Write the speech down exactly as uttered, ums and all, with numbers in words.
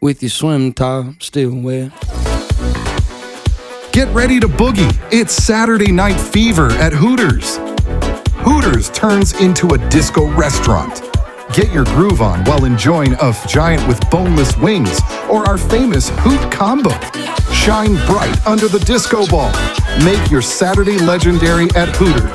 with your swim top still wet. Get ready to boogie. It's Saturday Night Fever at Hooters. Hooters turns into a disco restaurant. Get your groove on while enjoying a giant with boneless wings or our famous Hoot Combo. Shine bright under the disco ball. Make your Saturday legendary at Hooters.